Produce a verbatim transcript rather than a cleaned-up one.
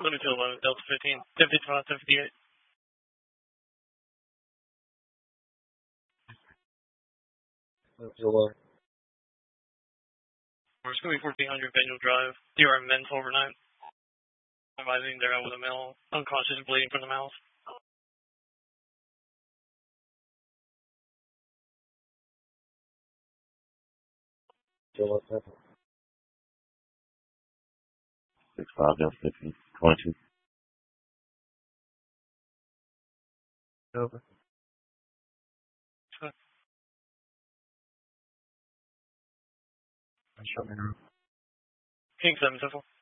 Limit to eleven, Delta fifteen, ten fifty-five, ten fifty-eight. Hello. It's going to be fourteen hundred Vangel Drive. You are men's overnight. Advising they're out with a male, unconscious, bleeding from the mouth. Hello. Six five Delta fifteen, twenty-two. Over. Show me the room. King seven seven four.